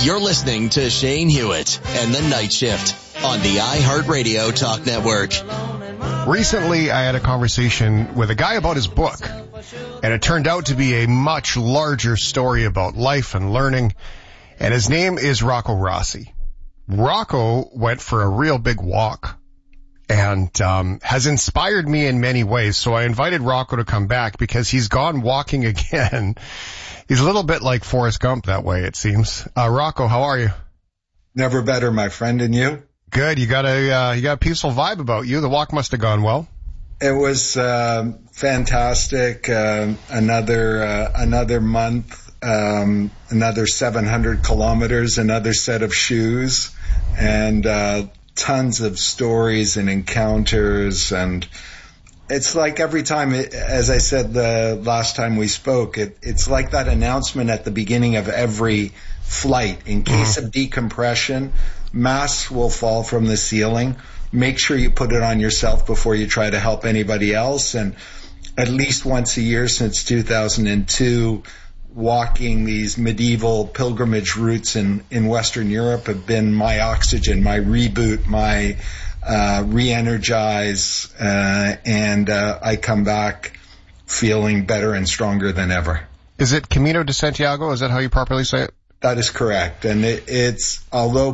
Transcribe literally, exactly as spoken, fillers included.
You're listening to Shane Hewitt and the Night Shift on the iHeartRadio Talk Network. Recently, I had a conversation with a guy about his book, and it turned out to be a much larger story about life and learning, and his name is Rocco Rossi. Rocco went for a real big walk and um has inspired me in many ways, so I invited Rocco to come back because he's gone walking again. He's a little bit like Forrest Gump that way, it seems. Uh, Rocco, how are you? Never better, my friend, and you? Good. You got a uh, you got a peaceful vibe about you. The walk must have gone well. It was uh, fantastic. Uh, another uh, another month, um, another seven hundred kilometers, another set of shoes, and uh, tons of stories and encounters. And it's like every time, it, as I said the last time we spoke, it, it's like that announcement at the beginning of every flight. In case mm-hmm. of decompression, masks will fall from the ceiling. Make sure you put it on yourself before you try to help anybody else. And at least once a year since two thousand two, walking these medieval pilgrimage routes in, in Western Europe have been my oxygen, my reboot, my uh, re-energize, uh, and uh, I come back feeling better and stronger than ever. Is it Camino de Santiago? Is that how you properly say it? That is correct. And it, it's, although